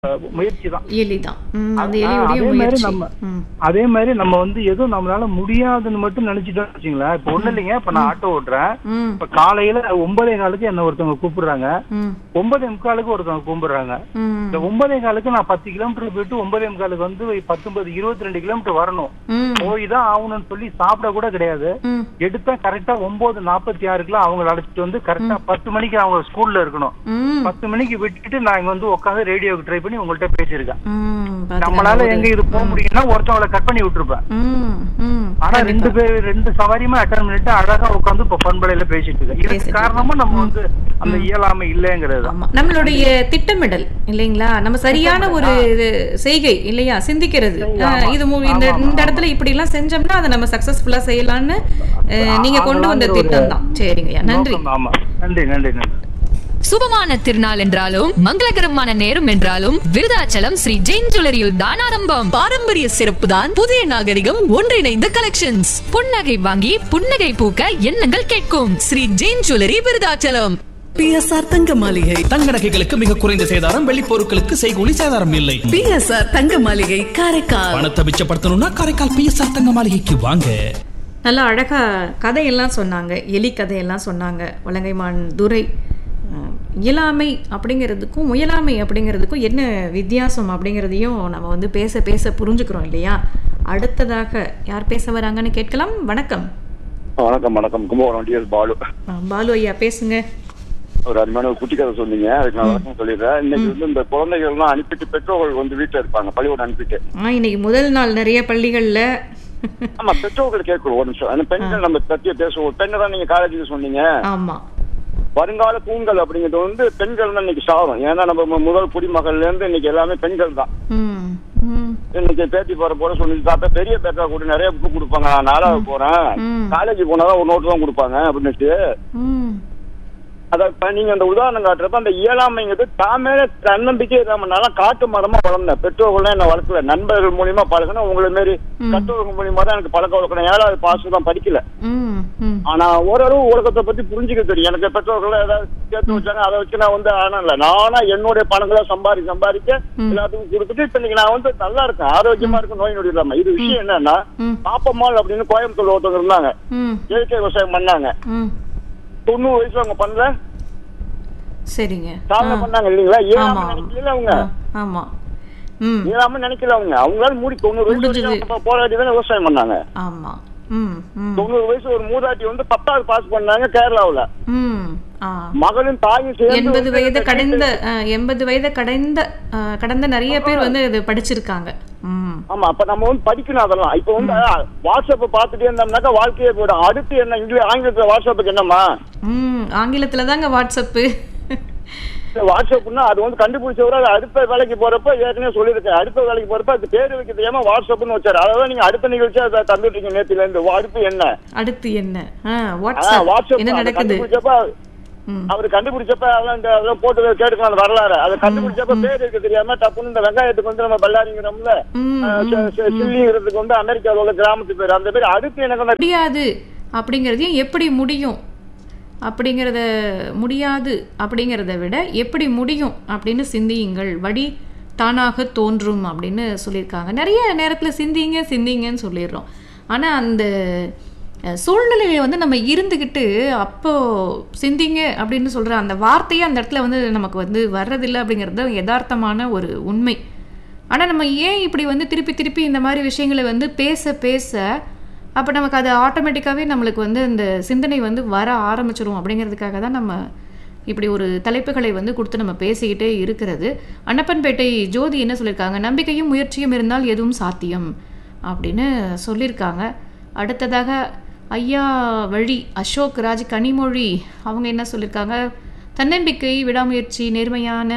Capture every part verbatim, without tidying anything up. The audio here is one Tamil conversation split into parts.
முயற்சி தான். எலிதான். ம், அந்த ஆ, எலியுடைய அதே மாதிரி முயற்சி. நம்ம ம். அதே மாதிரி நம்ம வந்து எதுவும் நம்மளால முடியாதுன்னு மட்டும் நினைச்சிட்டோம்னு வச்சுங்களேன். இப்ப ஒண்ணு இல்லைங்க, இப்ப நான் ஆட்டோ ஓட்டுறேன். ம். இப்ப காலையில ஒன்பதே காலுக்கு என்ன ஒருத்தவங்க கூப்பிடுறாங்க, ம். ஒன்பதே முக்காலுக்கு ஒருத்தவங்க கூப்பிடுறாங்க. ம். இந்த ஒன்பதே காலுக்கு நான் பத்து கிலோமீட்டர் போயிட்டு ஒன்பதே முக்காலுக்கு வந்து பத்தொன்பது இருபத்தி ரெண்டு கிலோமீட்டர் வரணும். ம். போய் தான் ஆகணும்னு சொல்லி சாப்பிட கூட கிடையாது. ம். எடுத்தா கரெக்டா ஒன்பது நாற்பத்தி ஆறுக்குலாம் அவங்களை அழைச்சிட்டு வந்து கரெக்டா பத்து மணிக்கு அவங்க ஸ்கூல்ல இருக்கணும். ம். பத்து மணிக்கு விட்டுட்டு நான் இங்க வந்து உட்காந்து ரேடியோக்கு ட்ரை பண்ணி உங்கள்ட்ட பேசியிருக்கேன். ம். பாத்துக்கங்க. நம்மளால எங்க இது போக முடியும்னா ஒருத்தவங்களை கட் பண்ணி விட்டுருப்பேன். ம். ம். ஆனா கண்டிப்பா. ரெண்டு பேர் ரெண்டு சவாரியுமே அட்டன் பண்ணிட்டு அழகா உட்காந்து இப்ப பண்பலையில பேசிட்டு இருக்கேன். இதுக்கு பேசிட்டு காரணமா நம்ம வந்து அந்த இயலாமை இல்லைங்கிறது தான். ஆமா. நம்மளுடைய திட்டமிடல் இல்லைங்களா, நம்ம சரியான ஒரு இது செய்கை இல்லையா, சிந்திக்கிறது. அஹ், இது மு- இந்த இந்த இடத்துல இப்படி எல்லாம் செஞ்சோம்னா அதை நம்ம சக்சஸ்ஃபுல்லா செய்யலாம்னு அஹ், நீங்க கொண்டு வந்த திட்டம் தான். சரிங்கய்யா, நன்றி. நோக்கம், ஆமா. நன்றி நன்றி நன்றி. சுபமான திருநாள் என்றாலும் மங்களகரமான நேரம் என்றாலும் விருதாச்சலம் ஸ்ரீ ஜெயின் ஜுவல்லரியில் தான் ஆரம்பம். பாரம்பரிய சிறப்பு தான் புதிய நாகரிகம் ஒன்றிணைந்த கலெக்ஷன்ஸ். புன்னகை வாங்கி புன்னகை பூக்க எண்ணங்கள் கேட்கும் ஸ்ரீ ஜெயின் ஜுவல்லரி விருதாச்சலம். பிஎஸ்ஆர் தங்க மாளிகை. தங்க நகைகளுக்கு மிக குறைந்த சேதாரம், வெள்ளி பொருட்களுக்கு செய்கூலி சேதாரம் இல்லை. பிஎஸ்ஆர் தங்க மாளிகை காரைக்கால். பணத்தை மிச்சப்படுத்தணும்னா காரைக்கால் பிஎஸ்ஆர் தங்க மாளிகைக்கு வாங்க. நல்லா அழகா கதையெல்லாம் சொன்னாங்க, எலி கதையெல்லாம் சொன்னாங்க வலங்கைமான் துரை. அஹ், இயலாமை அப்படிங்கிறதுக்கும் முயலாமை அப்படிங்கிறதுக்கும் என்ன வித்தியாசம் அப்படிங்கிறதையும் நம்ம வந்து பேச பேச புரிஞ்சுக்கிறோம் இல்லையா. அடுத்ததாக யார் பேச வராங்கன்னு கேட்கலாம். வணக்கம். வணக்கம் வணக்கம் கும்பகோணம் டிஎஸ் பாலு. அஹ், பாலு ஐயா பேசுங்க. ஒரு அருமையான ஒரு குட்டி கதை சொன்னீங்க, அதுக்கு நான் வணக்கம் சொல்லிடுறேன். இன்னைக்கு வந்து இந்த குழந்தைகள்லாம் அனுப்பிட்டு பெற்றோர்கள் வந்து வீட்டுல இருப்பாங்க, பள்ளியோட அனுப்பிட்டு. ஆ, இன்னைக்கு முதல் நாள் நிறைய பள்ளிகள்ல. ஆமா, பெற்றோர்கள் கேட்கணும் ஒரு நிமிஷம். அந்த பெண்கள் நம்ம பத்திய பேசுவோம். பெண்ணை தான் நீங்க காலேஜுக்கு சொன்னீங்க. ஆமா. வருங்கால தூண்கள் அப்படிங்கிறது வந்து பெண்கள் தான் இன்னைக்கு சாகும். ஏன்னா நம்ம மு- முதல் குடிமகள்ல இருந்து இன்னைக்கு எல்லாமே பெண்கள் தான். ம். ம். இன்னைக்கு பேத்தி போற போல சொல்லி தாத்தா பெரிய பேட்டா கூட நிறைய புக் கொடுப்பாங்க. நான் நாலாவது போறேன், ம். காலேஜ் போனாதான் ஒரு நோட்டு தான் கொடுப்பாங்க அப்படின்னுட்டு. ம். அத நீங்க அந்த உதாரணம் காட்டுறப்ப அந்த இயலாமைங்கிறது தாமேல தன்னம்பிக்கை நம்மளால காட்டு மரமா வளர்ந்தேன். பெற்றோர்கள் என்ன வளர்க்கல, நண்பர்கள் மூலியமா பழகணும். உங்களை மாரி கற்றோர்கள் மூலியமா தான் எனக்கு பழக்க வளர்க்கணும். ஏழாவது பாஸ் தான் படிக்கல. ம். ம். ஆனா ஓரளவு உலகத்தை பத்தி புரிஞ்சுக்க தெரியும். எனக்கு பெற்றோர்கள் ஏதாவது சேர்த்து வச்சாங்க, அதை வச்சு நான் வந்து ஆனா இல்ல நானா என்னுடைய பணங்களை சம்பாதி சம்பாதிக்க எல்லாத்துக்கும் கொடுத்துட்டு இப்ப இன்னைக்கு நான் வந்து நல்லா இருக்கேன், ஆரோக்கியமா இருக்கும், நோய் நொடி இல்லாம. இது விஷயம் என்னன்னா, ம். பாப்பம்மாள் அப்படின்னு கோயம்புத்தூர் ஒருத்தவங்க இருந்தாங்க, ம். இயற்கை விவசாயம் பண்ணாங்க. ம். தொண்ணூறு வயசுல அவங்க பண்ணல சரிங்க. சாதனை ஆ. பண்ணாங்க இல்லீங்களா. ஆமா. ஏழாம நினைக்கல அவங்க, ஆ, ஆமா. ம். ஏழாம நினைக்கல அவங்க. அவங்களால மூடி தொண்ணூறு வயசு முடிஞ்சது. வரைக்கும் அவங்க போராடி தானே விவசாயம் பண்ணாங்க. ஆமா. ம். ம். தொண்ணூறு வயசு ஒரு மூதாட்டி வந்து பத்தாவது பாஸ் பண்ணாங்க கேரளாவுல. ம். ஆ. மகளும் தாயும் சேர்ந்து எண்பது வந்து வயது இந்த கடந்த அஹ், எண்பது வயது கடந்த அஹ், கடந்த நிறைய பேர் வந்து இது படிச்சிருக்காங்க. ம். ஆமா, அப்ப நம்ம வந்து படிக்கணும் அதெல்லாம். இப்ப வந்து வாட்ஸ்அப் பாத்துட்டே இருந்தோம்னாக்கா வாழ்க்கையே போயிடும். அடுத்து என்ன இங்கிலீஷ் ஆங்கிலத்துல வாட்ஸ்அப்புக்கு என்னம்மா, ம். ஆங்கிலத்துல தாங்க வாட்ஸ்அப்பு. வாட்ஸ்அப்னா அது வந்து கண்டுபிடிச்சவரை அது அடுத்த வேலைக்கு போறப்ப ஏற்கனவே சொல்லியிருக்கேன். அடுத்த வேலைக்கு போறப்ப அது பேரு வைக்க தெரியாம வாட்ஸ்அப்னு வச்சாரு. அதான் நீங்க அடுத்த நிகழ்ச்சியா அதை தந்துட்டீங்க நேத்துல இருந்து. அடுத்து என்ன, அடுத்து என்ன, ஆ, ஆ, வாட்ஸ்அப் வாட்ஸ்அப் என்ன அதை நடக்குது. கண்டுபிடிச்சப்ப ம். அவரு கண்டுபிடிச்சப்ப அதெல்லாம் இந்த அதெல்லாம் போட்டு கேட்டுக்கலாம் அந்த வரலாறு. அதை கண்டுபிடிச்சப்ப பேர் வைக்க தெரியாம டப்புன்னு இந்த வெங்காயத்துக்கு வந்து நம்ம பல்லாரிங்கிறோம்ல, ம், அஹ், ம், சி- சி- சில்லிங்கிறதுக்கு வந்து அமெரிக்காவில் உள்ள கிராமத்து பேர். அந்த பேர் அடுத்து எனக்கு அந்த முடியாது அப்படிங்கிறதையும் எப்படி முடியும் அப்படிங்கிறத முடியாது அப்படிங்கிறத விட எப்படி முடியும் அப்படின்னு சிந்தியுங்கள், வழி தானாக தோன்றும் அப்படின்னு சொல்லியிருக்காங்க. நிறைய நேரத்தில் சிந்திங்க சிந்திங்கன்னு சொல்லிடுறோம். ஆனால் அந்த அஹ், சூழ்நிலையை வந்து நம்ம இருந்துக்கிட்டு அப்போ சிந்திங்க அப்படின்னு சொல்கிற அந்த வார்த்தையே அந்த இடத்துல வந்து நமக்கு வந்து வர்றதில்லை அப்படிங்கிறது யதார்த்தமான ஒரு உண்மை. ஆனால் நம்ம ஏன் இப்படி வந்து திருப்பி திருப்பி இந்த மாதிரி விஷயங்களை வந்து பேச பேச அப்போ நமக்கு அது ஆட்டோமேட்டிக்காகவே நம்மளுக்கு வந்து அந்த சிந்தனை வந்து வர ஆரம்பிச்சிடும் அப்படிங்கிறதுக்காக தான் நம்ம இப்படி ஒரு தலைப்புகளை வந்து கொடுத்து நம்ம பேசிக்கிட்டே இருக்கிறது. அன்னப்பன்பேட்டை ஜோதி என்ன சொல்லியிருக்காங்க, நம்பிக்கையும் முயற்சியும் இருந்தால் எதுவும் சாத்தியம் அப்படின்னு சொல்லியிருக்காங்க. அடுத்ததாக ஐயா வழி அசோக் ராஜ் கனிமொழி அவங்க என்ன சொல்லியிருக்காங்க, தன்னம்பிக்கை விடாமுயற்சி நேர்மையான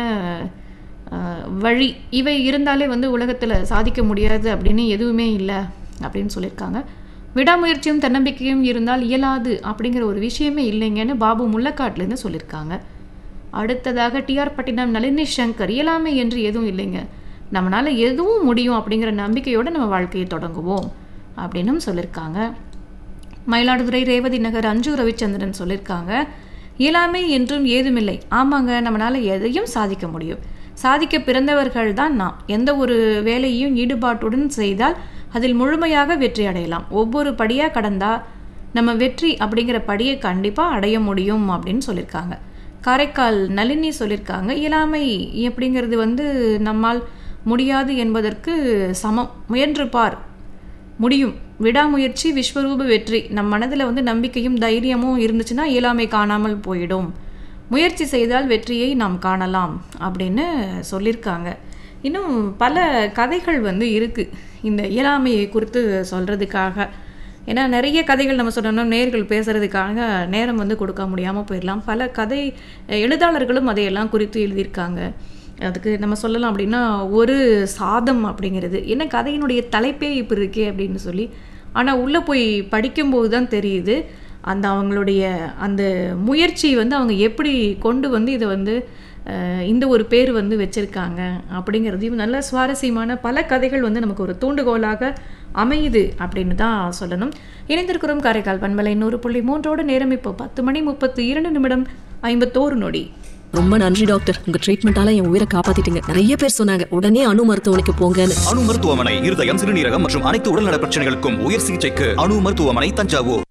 அஹ், வழி இவை இருந்தாலே வந்து உலகத்தில் சாதிக்க முடியாது அப்படின்னு எதுவுமே இல்லை அப்படின்னு சொல்லியிருக்காங்க. விடாமுயற்சியும் தன்னம்பிக்கையும் இருந்தால் இயலாது அப்படிங்கிற ஒரு விஷயமே இல்லைங்கன்னு பாபு முள்ளக்காட்டிலேருந்து சொல்லியிருக்காங்க. அடுத்ததாக டிஆர் பட்டினம் நளினி சங்கர், இயலாமை என்று எதுவும் இல்லைங்க, நம்மளால் எதுவும் முடியும் அப்படிங்கிற நம்பிக்கையோடு நம்ம வாழ்க்கையை தொடங்குவோம் அப்படின்னும் சொல்லியிருக்காங்க. மயிலாடுதுறை ரேவதி நகர் அஞ்சு ரவிச்சந்திரன் சொல்லியிருக்காங்க, இயலாமை என்றும் ஏதுமில்லை, ஆமாங்க நம்மளால் எதையும் சாதிக்க முடியும், சாதிக்க பிறந்தவர்கள் தான் நாம். எந்த ஒரு வேலையையும் ஈடுபாட்டுடன் செய்தால் அதில் முழுமையாக வெற்றி அடையலாம். ஒவ்வொரு படியாக கடந்தால் நம்ம வெற்றி அப்படிங்கிற படியை கண்டிப்பாக அடைய முடியும் அப்படின்னு சொல்லியிருக்காங்க. காரைக்கால் நளினி சொல்லியிருக்காங்க, இயலாமை அப்படிங்கிறது வந்து நம்மால் முடியாது என்பதற்கு சமம். முயன்று பார், முடியும். விடாமுயற்சி விஸ்வரூப வெற்றி. நம் மனதில் வந்து நம்பிக்கையும் தைரியமும் இருந்துச்சுன்னா இயலாமை காணாமல் போயிடும். முயற்சி செய்தால் வெற்றியை நாம் காணலாம் அப்படின்னு சொல்லியிருக்காங்க. இன்னும் பல கதைகள் வந்து இருக்குது இந்த இயலாமையை குறித்து சொல்கிறதுக்காக. ஏன்னா நிறைய கதைகள் நம்ம சொன்னோம்னா நேர்கள் பேசுகிறதுக்காக நேரம் வந்து கொடுக்க முடியாமல் போயிடலாம். பல கதை எழுதாளர்களும் அதையெல்லாம் குறித்து எழுதியிருக்காங்க. அதுக்கு நம்ம சொல்லலாம் அப்படின்னா ஒரு சாதம் அப்படிங்கிறது என்ன, கதையினுடைய தலைப்பே இப்படி இருக்கே அப்படின்னு சொல்லி. ஆனால் உள்ளே போய் படிக்கும்போது தான் தெரியுது அந்த அவங்களுடைய அந்த முயற்சி வந்து அவங்க எப்படி கொண்டு வந்து இதை வந்து இந்த ஒரு பேர் வந்து வச்சுருக்காங்க அப்படிங்கிறதையும் நல்ல சுவாரஸ்யமான பல கதைகள் வந்து நமக்கு ஒரு தூண்டுகோலாக அமையுது அப்படின்னு தான் சொல்லணும். இணைந்திருக்கிறோம் காரைக்கால் பண்பலை நூறு புள்ளி மூன்றோடு. நேரம் இப்போ பத்து மணி முப்பத்தி இரண்டு நிமிடம் ஐம்பத்தோரு நொடி. ரொம்ப நன்றி டாக்டர், உங்க ட்ரீட்மெண்டால என் உயிரை காப்பாத்திட்டீங்க. நிறைய பேர் சொன்னாங்க உடனே அணு மருத்துவமனைக்கு போங்கன்னு. அணு மருத்துவமனை இருதயம், சிறுநீரகம் மற்றும் அனைத்து உடல்நல பிரச்சனைகளுக்கும் உயர் சிகிச்சைக்கு அணு மருத்துவமனை தஞ்சாவூர்.